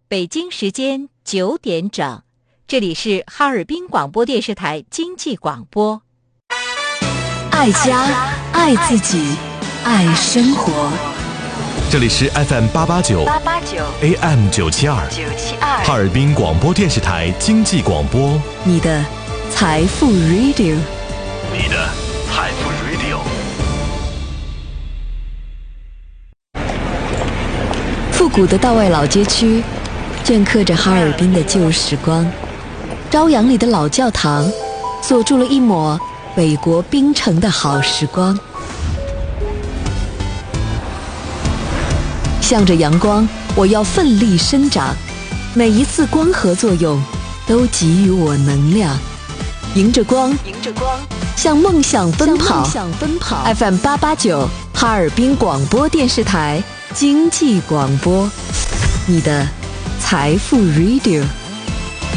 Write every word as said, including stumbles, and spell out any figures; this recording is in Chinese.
北京时间九点整，这里是哈尔滨广播电视台经济广播。 爱家，爱自己，爱生活。 这里是 F M 八八九 A M 九七二哈尔滨广播电视台经济广播， 你的财富 Radio， 你的财富 Radio。 复古的道外老街区镌刻着哈尔滨的旧时光，朝阳里的老教堂锁住了一抹北国冰城的好时光。向着阳光，我要奋力生长，每一次光合作用都给予我能量，迎着光，迎着光，向梦想奔跑。向梦想奔跑。F M 八八九哈尔滨广播电视台经济广播，你的财富 Radio。